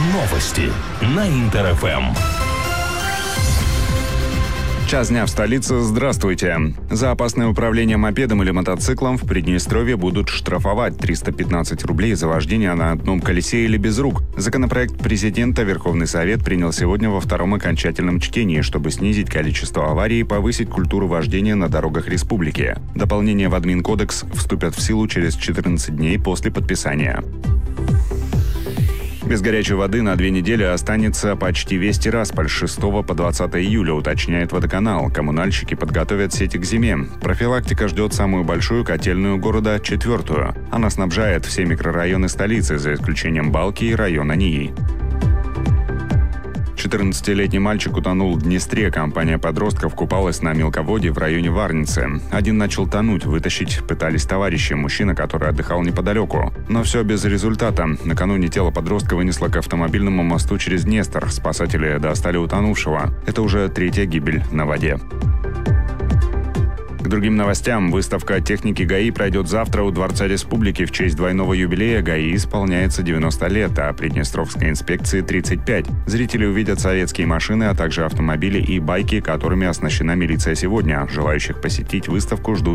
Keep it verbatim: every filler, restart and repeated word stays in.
Новости на Интер-ФМ. Час дня в столице. Здравствуйте. За опасное управление мопедом или мотоциклом в Приднестровье будут штрафовать триста пятнадцать рублей за вождение на одном колесе или без рук. Законопроект президента Верховный Совет принял сегодня во втором окончательном чтении, чтобы снизить количество аварий и повысить культуру вождения на дорогах республики. Дополнения в админкодекс вступят в силу через четырнадцать дней после подписания. Без горячей воды на две недели останется почти весь Тирасполь с шестого по двадцатое июля, уточняет водоканал. Коммунальщики подготовят сети к зиме. Профилактика ждет самую большую котельную города – четвертую. Она снабжает все микрорайоны столицы, за исключением Балки и района НИИ. четырнадцатилетний мальчик утонул в Днестре. Компания подростков купалась на мелководье в районе Варницы. Один начал тонуть, вытащить пытались товарищи, мужчина, который отдыхал неподалеку. Но все без результата. Накануне тело подростка вынесло к автомобильному мосту через Днестр. Спасатели достали утонувшего. Это уже третья гибель на воде. К другим новостям. Выставка техники ГАИ пройдет завтра у Дворца Республики. В честь двойного юбилея ГАИ исполняется девяносто лет, а Приднестровской инспекции тридцать пять. Зрители увидят советские машины, а также автомобили и байки, которыми оснащена милиция сегодня. Желающих посетить выставку ждут